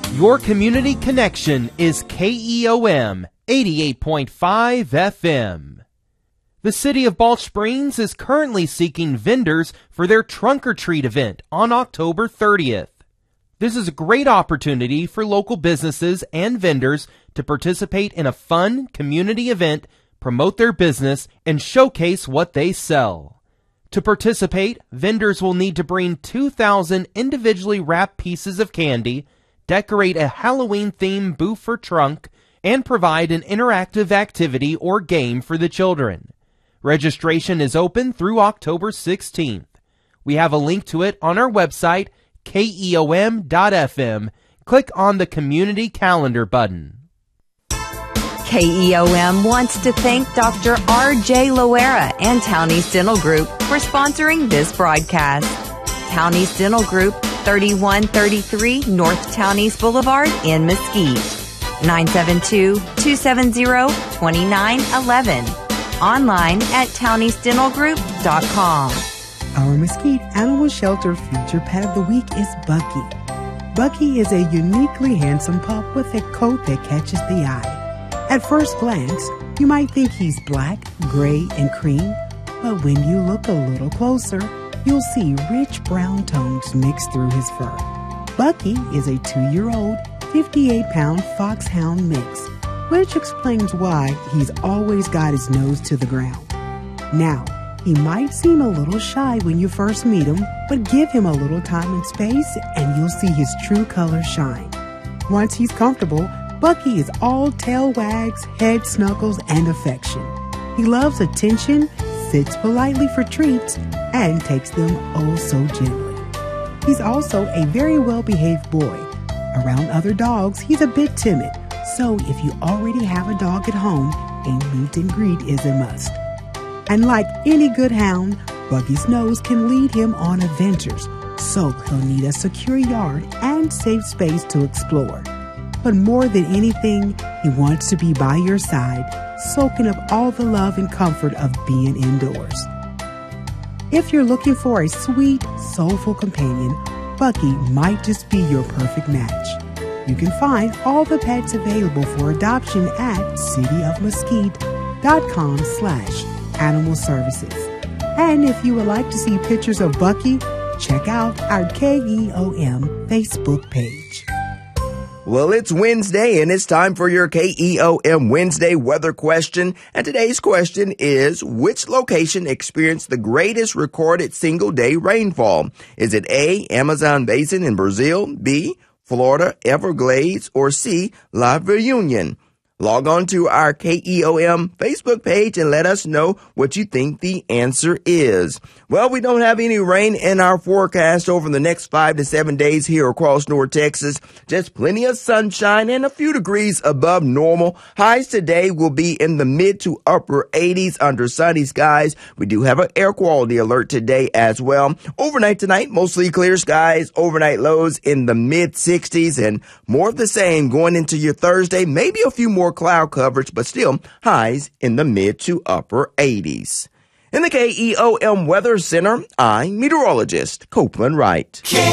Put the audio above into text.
Your community connection is KEOM 88.5 FM. The City of Balch Springs is currently seeking vendors for their Trunk or Treat event on October 30th. This is a great opportunity for local businesses and vendors to participate in a fun community event, promote their business, and showcase what they sell. To participate, vendors will need to bring 2,000 individually wrapped pieces of candy, decorate a Halloween-themed booth or trunk, and provide an interactive activity or game for the children. Registration is open through October 16th. We have a link to it on our website, keom.fm. Click on the Community Calendar button. KEOM wants to thank Dr. R.J. Loera and Townie's Dental Group for sponsoring this broadcast. Townie's Dental Group, 3133 North Townies Boulevard in Mesquite. 972-270-2911. Online at towniesdentalgroup.com. Our Mesquite Animal Shelter featured pet of the week is Bucky. Bucky is a uniquely handsome pup with a coat that catches the eye. At first glance, you might think he's black, gray, and cream, but when you look a little closer, you'll see rich brown tones mixed through his fur. Bucky is a 2-year-old, 58-pound foxhound mix, which explains why he's always got his nose to the ground. Now, he might seem a little shy when you first meet him, but give him a little time and space and you'll see his true colors shine. Once he's comfortable, Bucky is all tail wags, head snuggles, and affection. He loves attention, sits politely for treats, and takes them oh so gently. He's also a very well-behaved boy. Around other dogs, he's a bit timid. So if you already have a dog at home, a meet and greet is a must. And like any good hound, Bucky's nose can lead him on adventures, so he'll need a secure yard and safe space to explore. But more than anything, he wants to be by your side, soaking up all the love and comfort of being indoors. If you're looking for a sweet, soulful companion, Bucky might just be your perfect match. You can find all the pets available for adoption at cityofmesquite.com/animal services. And if you would like to see pictures of Bucky, check out our KEOM Facebook page. Well, it's Wednesday, and it's time for your KEOM Wednesday weather question. And today's question is, which location experienced the greatest recorded single-day rainfall? Is it A, Amazon Basin in Brazil, B, Florida Everglades, or C, La Reunion? Log on to our KEOM Facebook page and let us know what you think the answer is. Well, we don't have any rain in our forecast over the next 5 to 7 days here across North Texas. Just plenty of sunshine and a few degrees above normal. Highs today will be in the mid to upper 80s under sunny skies. We do have an air quality alert today as well. Overnight tonight, mostly clear skies. Overnight lows in the mid 60s and more of the same going into your Thursday. Maybe a few more cloud coverage, but still highs in the mid to upper 80s. In the KEOM Weather Center, I'm meteorologist Copeland Wright.